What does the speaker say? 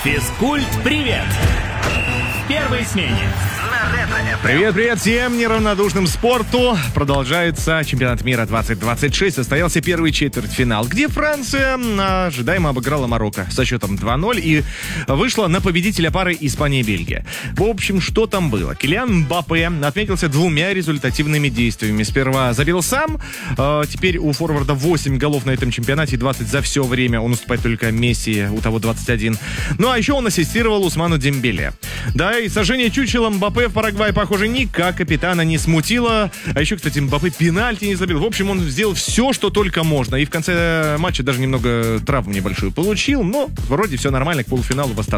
Физкульт-привет! В первой смене. Привет всем неравнодушным спорту. Продолжается чемпионат мира 2026. Состоялся первый четвертьфинал, где Франция ожидаемо обыграла Марокко со счетом 2-0 и вышла на победителя пары Испания-Бельгия. В общем, что там было? Килиан Мбаппе отметился двумя результативными действиями. Сперва забил сам. Теперь у форварда 8 голов на этом чемпионате, 20 за все время. Он уступает только Месси, у того 21. Ну а еще он ассистировал Усману Дембеле. Да, и сожжение чучела Мбаппе в Парагвае, похоже, никак капитана не смутило. А еще, кстати, Мбаппе пенальти не забил. В общем, он сделал все, что только можно. И в конце матча даже немного травму небольшую получил. Но вроде все нормально, к полуфиналу восстановился.